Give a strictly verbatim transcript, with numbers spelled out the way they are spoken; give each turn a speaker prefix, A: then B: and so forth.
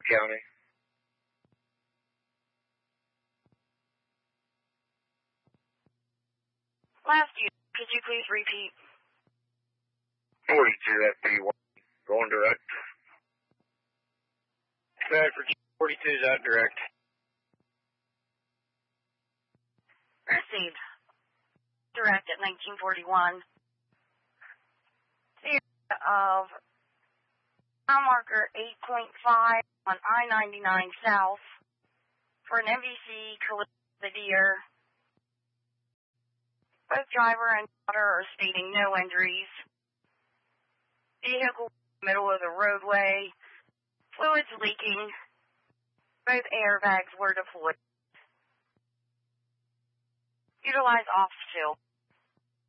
A: County.
B: Last year, could you please repeat?
A: forty-two F P one, going direct. Bradford forty-two is out direct.
B: Received. Direct at nineteen forty-one. The area of mile marker eight point five on I ninety-nine South for an M V C collision with a deer. Both driver and daughter are stating no injuries. Vehicle in the middle of the roadway. Fluids leaking. Both airbags were deployed. Utilize off-field.